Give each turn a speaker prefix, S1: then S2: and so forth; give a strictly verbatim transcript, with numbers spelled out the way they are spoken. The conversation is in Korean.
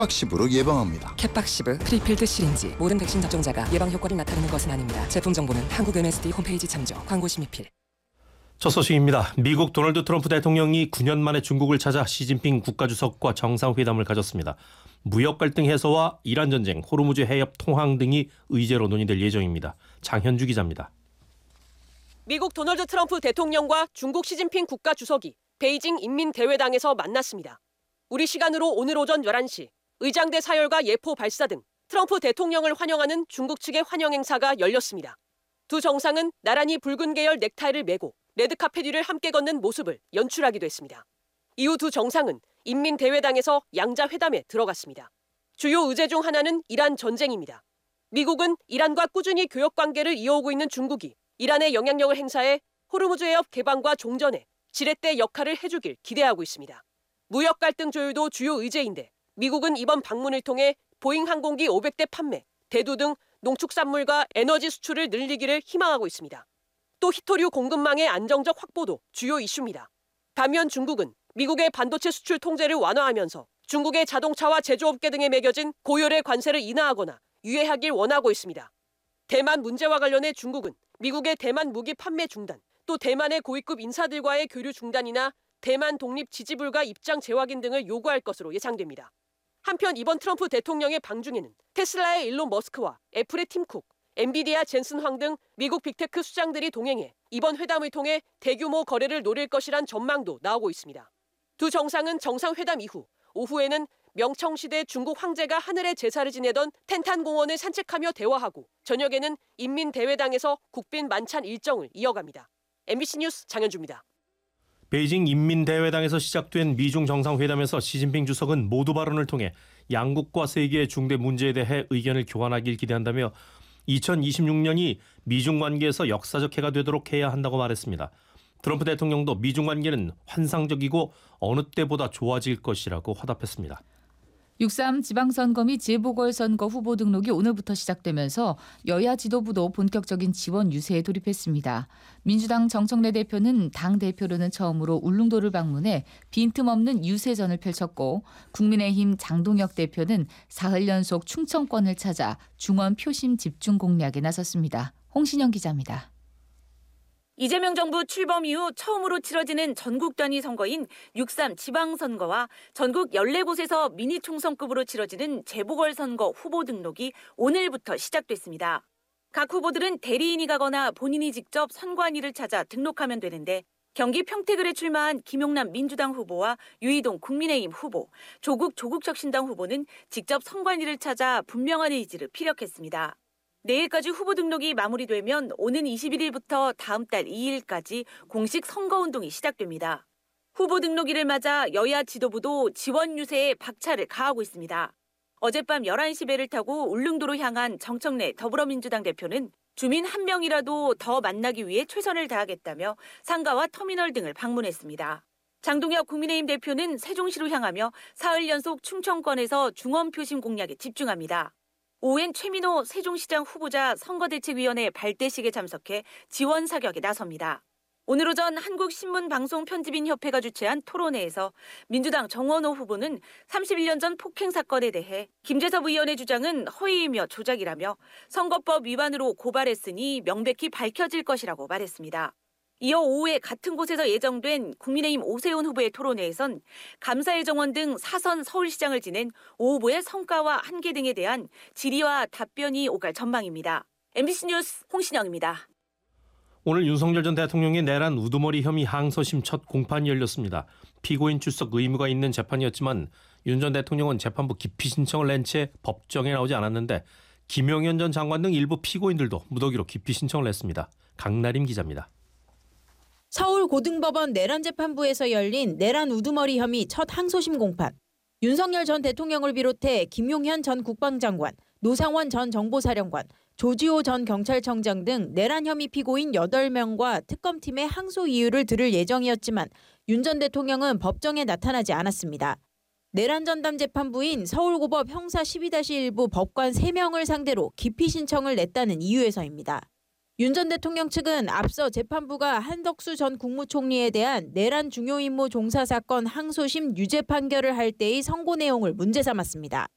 S1: 캡박십으로 예방합니다.
S2: 캡박시브 프리필드 시린지. 모든 백신 접종자가 예방 효과를 나타내는 것은 아닙니다. 제품 정보는 한국 엠에스디 홈페이지 참조. 광고 심의필.
S3: 첫 소식입니다. 미국 도널드 트럼프 대통령이 구 년 만에 중국을 찾아 시진핑 국가주석과 정상회담을 가졌습니다. 무역 갈등 해소와 이란 전쟁, 호르무즈 해협 통항 등이 의제로 논의될 예정입니다. 장현주 기자입니다.
S4: 미국 도널드 트럼프 대통령과 중국 시진핑 국가주석이 베이징 인민대회당에서 만났습니다. 우리 시간으로 오늘 오전 열한 시 의장대 사열과 예포 발사 등 트럼프 대통령을 환영하는 중국 측의 환영 행사가 열렸습니다. 두 정상은 나란히 붉은 계열 넥타이를 메고 레드카펫 위를 함께 걷는 모습을 연출하기도 했습니다. 이후 두 정상은 인민대회당에서 양자회담에 들어갔습니다. 주요 의제 중 하나는 이란 전쟁입니다. 미국은 이란과 꾸준히 교역 관계를 이어오고 있는 중국이 이란의 영향력을 행사해 호르무즈 해협 개방과 종전에 지렛대 역할을 해주길 기대하고 있습니다. 무역 갈등 조율도 주요 의제인데 미국은 이번 방문을 통해 보잉 항공기 오백 대 판매, 대두 등 농축산물과 에너지 수출을 늘리기를 희망하고 있습니다. 또 히토류 공급망의 안정적 확보도 주요 이슈입니다. 반면 중국은 미국의 반도체 수출 통제를 완화하면서 중국의 자동차와 제조업계 등에 매겨진 고열의 관세를 인하하거나 유예하길 원하고 있습니다. 대만 문제와 관련해 중국은 미국의 대만 무기 판매 중단, 또 대만의 고위급 인사들과의 교류 중단이나 대만 독립 지지불가 입장 재확인 등을 요구할 것으로 예상됩니다. 한편 이번 트럼프 대통령의 방중에는 테슬라의 일론 머스크와 애플의 팀 쿡, 엔비디아 젠슨 황 등 미국 빅테크 수장들이 동행해 이번 회담을 통해 대규모 거래를 노릴 것이란 전망도 나오고 있습니다. 두 정상은 정상회담 이후 오후에는 명청시대 중국 황제가 하늘의 제사를 지내던 텐탄 공원을 산책하며 대화하고 저녁에는 인민대회당에서 국빈 만찬 일정을 이어갑니다. 엠비씨 뉴스 장현주입니다.
S3: 베이징 인민대회당에서 시작된 미중 정상회담에서 시진핑 주석은 모두 발언을 통해 양국과 세계의 중대 문제에 대해 의견을 교환하길 기대한다며 이천이십육 년이 미중 관계에서 역사적 해가 되도록 해야 한다고 말했습니다. 트럼프 대통령도 미중 관계는 환상적이고 어느 때보다 좋아질 것이라고 화답했습니다.
S5: 육삼 지방선거 및 재보궐선거 후보 등록이 오늘부터 시작되면서 여야 지도부도 본격적인 지원 유세에 돌입했습니다. 민주당 정청래 대표는 당 대표로는 처음으로 울릉도를 방문해 빈틈없는 유세전을 펼쳤고 국민의힘 장동혁 대표는 사흘 연속 충청권을 찾아 중원 표심 집중 공략에 나섰습니다. 홍신영 기자입니다.
S6: 이재명 정부 출범 이후 처음으로 치러지는 전국 단위 선거인 육삼 지방선거와 전국 열네 곳에서 미니 총선급으로 치러지는 재보궐선거 후보 등록이 오늘부터 시작됐습니다. 각 후보들은 대리인이 가거나 본인이 직접 선관위를 찾아 등록하면 되는데 경기 평택을에 출마한 김용남 민주당 후보와 유이동 국민의힘 후보, 조국 조국혁신당 후보는 직접 선관위를 찾아 분명한 의지를 피력했습니다. 내일까지 후보 등록이 마무리되면 오는 이십일 일부터 다음 달 이 일까지 공식 선거운동이 시작됩니다. 후보 등록일을 맞아 여야 지도부도 지원 유세에 박차를 가하고 있습니다. 어젯밤 열한 시 배를 타고 울릉도로 향한 정청래 더불어민주당 대표는 주민 한 명이라도 더 만나기 위해 최선을 다하겠다며 상가와 터미널 등을 방문했습니다. 장동혁 국민의힘 대표는 세종시로 향하며 사흘 연속 충청권에서 중원표심 공략에 집중합니다. 오후엔 최민호 세종시장 후보자 선거대책위원회 발대식에 참석해 지원 사격에 나섭니다. 오늘 오전 한국신문방송편집인협회가 주최한 토론회에서 민주당 정원호 후보는 삼십일 년 전 폭행 사건에 대해 김재섭 의원의 주장은 허위이며 조작이라며 선거법 위반으로 고발했으니 명백히 밝혀질 것이라고 말했습니다. 이어 오후에 같은 곳에서 예정된 국민의힘 오세훈 후보의 토론회에선 감사의 정원 등 사선 서울시장을 지낸 오 후보의 성과와 한계 등에 대한 질의와 답변이 오갈 전망입니다. 엠비씨 뉴스 홍신영입니다.
S3: 오늘 윤석열 전 대통령의 내란 우두머리 혐의 항소심 첫 공판이 열렸습니다. 피고인 출석 의무가 있는 재판이었지만 윤 전 대통령은 재판부 기피 신청을 낸 채 법정에 나오지 않았는데 김용현 전 장관 등 일부 피고인들도 무더기로 기피 신청을 냈습니다. 강나림 기자입니다.
S7: 서울고등법원 내란재판부에서 열린 내란 우두머리 혐의 첫 항소심 공판. 윤석열 전 대통령을 비롯해 김용현 전 국방장관, 노상원 전 정보사령관, 조지호 전 경찰청장 등 내란 혐의 피고인 여덟 명과 특검팀의 항소 이유를 들을 예정이었지만 윤 전 대통령은 법정에 나타나지 않았습니다. 내란 전담 재판부인 서울고법 형사 십이 일 부 법관 세 명을 상대로 기피 신청을 냈다는 이유에서입니다. 윤 전 대통령 측은 앞서 재판부가 한덕수 전 국무총리에 대한 내란 중요 임무 종사 사건 항소심 유죄 판결을 할 때의 선고 내용을 문제 삼았습니다.